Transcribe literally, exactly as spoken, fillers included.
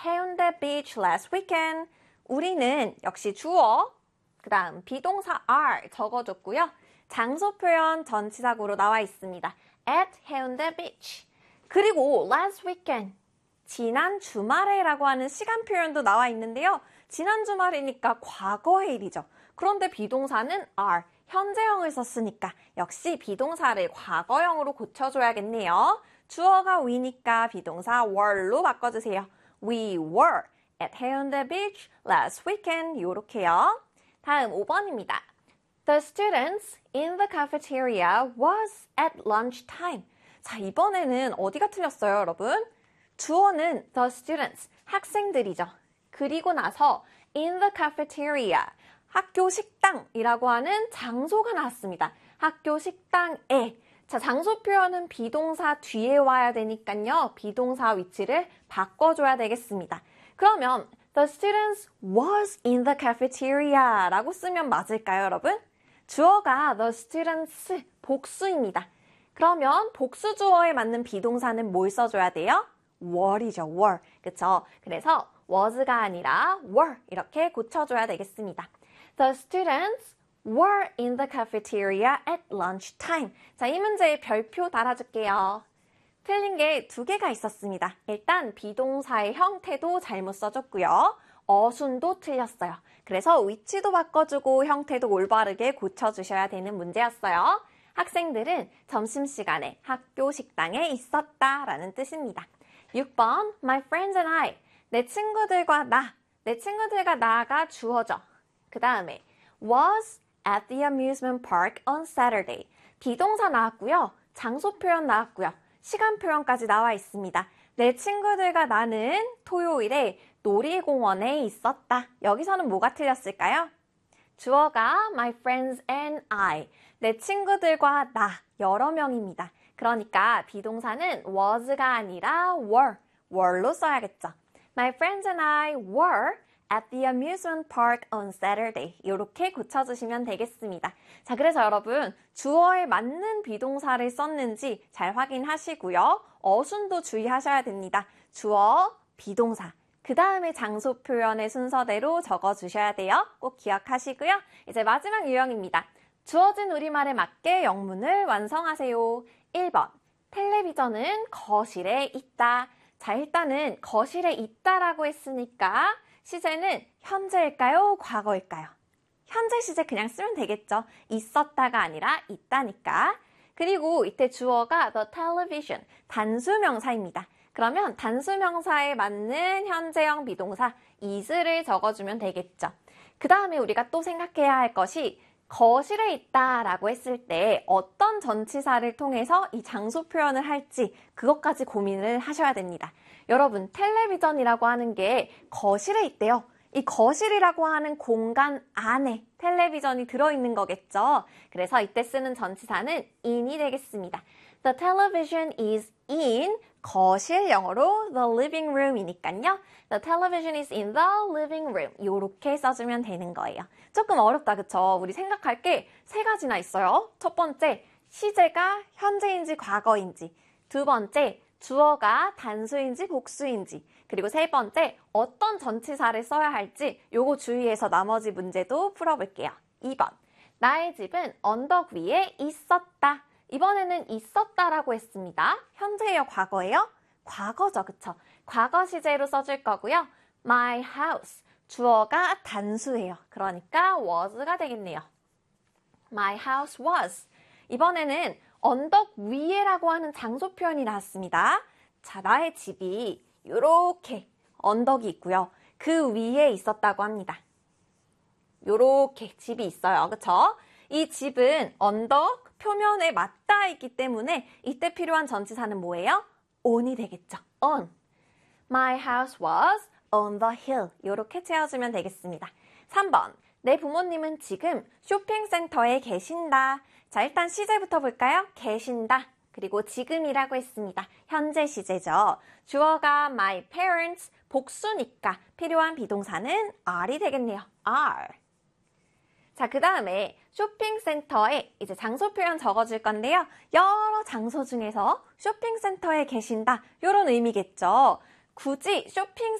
Haeundae Beach last weekend. 우리는 역시 주어, 그 다음 비동사 are 적어줬고요. 장소 표현 전치사구로 나와 있습니다. At Haeundae Beach. 그리고 last weekend, 지난 주말에라고 하는 시간 표현도 나와 있는데요. 지난 주말이니까 과거의 일이죠. 그런데 비동사는 are, 현재형을 썼으니까 역시 비동사를 과거형으로 고쳐줘야겠네요. 주어가 we니까 비동사 were로 바꿔주세요. We were at Haeundae Beach last weekend. 요렇게요. 다음 오 번입니다. The students in the cafeteria was at lunchtime. 자, 이번에는 어디가 틀렸어요, 여러분? 주어는 the students, 학생들이죠. 그리고 나서 in the cafeteria, 학교 식당이라고 하는 장소가 나왔습니다. 학교 식당에. 자, 장소 표현은 비동사 뒤에 와야 되니까요. 비동사 위치를 바꿔줘야 되겠습니다. 그러면 the students was in the cafeteria 라고 쓰면 맞을까요, 여러분? 주어가 the students 복수입니다. 그러면 복수 주어에 맞는 비동사는 뭘 써줘야 돼요? were이죠, were. 그쵸? 그래서 was가 아니라 were 이렇게 고쳐줘야 되겠습니다. The students were in the cafeteria at lunchtime. 자, 이 문제에 별표 달아줄게요. 틀린 게 두 개가 있었습니다. 일단 비동사의 형태도 잘못 써줬고요. 어순도 틀렸어요. 그래서 위치도 바꿔주고 형태도 올바르게 고쳐주셔야 되는 문제였어요. 학생들은 점심시간에 학교 식당에 있었다라는 뜻입니다. 육 번, my friends and I. 내 친구들과 나. 내 친구들과 나가 주어져. 그 다음에 was at the amusement park on Saturday. 비동사 나왔고요. 장소 표현 나왔고요. 시간 표현까지 나와 있습니다. 내 친구들과 나는 토요일에 놀이공원에 있었다. 여기서는 뭐가 틀렸을까요? 주어가 my friends and I. 내 친구들과 나, 여러 명입니다. 그러니까 비동사는 was가 아니라 were, were로 써야겠죠. My friends and I were at the amusement park on Saturday. 이렇게 고쳐주시면 되겠습니다. 자, 그래서 여러분 주어에 맞는 비동사를 썼는지 잘 확인하시고요. 어순도 주의하셔야 됩니다. 주어, 비동사. 그 다음에 장소 표현의 순서대로 적어주셔야 돼요. 꼭 기억하시고요. 이제 마지막 유형입니다. 주어진 우리말에 맞게 영문을 완성하세요. 일 번, 텔레비전은 거실에 있다. 자, 일단은 거실에 있다라고 했으니까 시제는 현재일까요? 과거일까요? 현재 시제 그냥 쓰면 되겠죠. 있었다가 아니라 있다니까. 그리고 이때 주어가 the television, 단수명사입니다. 그러면 단수명사에 맞는 현재형 비동사 is를 적어주면 되겠죠. 그 다음에 우리가 또 생각해야 할 것이 거실에 있다라고 했을 때 어떤 전치사를 통해서 이 장소 표현을 할지 그것까지 고민을 하셔야 됩니다. 여러분, 텔레비전이라고 하는 게 거실에 있대요. 이 거실이라고 하는 공간 안에 텔레비전이 들어있는 거겠죠. 그래서 이때 쓰는 전치사는 in이 되겠습니다. The television is in 거실, 영어로 the living room이니까요. The television is in the living room. 이렇게 써주면 되는 거예요. 조금 어렵다, 그쵸? 우리 생각할 게 세 가지나 있어요. 첫 번째, 시제가 현재인지 과거인지. 두 번째, 주어가 단수인지 복수인지. 그리고 세 번째, 어떤 전치사를 써야 할지 요거 주의해서 나머지 문제도 풀어볼게요. 이 번, 나의 집은 언덕 위에 있었다. 이번에는 있었다라고 했습니다. 현재예요, 과거예요? 과거죠, 그쵸? 과거 시제로 써줄 거고요. My house, 주어가 단수예요. 그러니까 was가 되겠네요. My house was. 이번에는 언덕 위에라고 하는 장소 표현이 나왔습니다. 자, 나의 집이 요렇게 언덕이 있고요. 그 위에 있었다고 합니다. 요렇게 집이 있어요, 그쵸? 이 집은 언덕 표면에 맞닿아 있기 때문에 이때 필요한 전치사는 뭐예요? on이 되겠죠. on. My house was on the hill. 이렇게 채워주면 되겠습니다. 삼 번. 내 부모님은 지금 쇼핑센터에 계신다. 자, 일단 시제부터 볼까요? 계신다. 그리고 지금이라고 했습니다. 현재 시제죠. 주어가 my parents, 복수니까 필요한 비동사는 are이 되겠네요. are. 자, 그 다음에 쇼핑센터에 이제 장소 표현 적어줄 건데요. 여러 장소 중에서 쇼핑센터에 계신다. 이런 의미겠죠. 굳이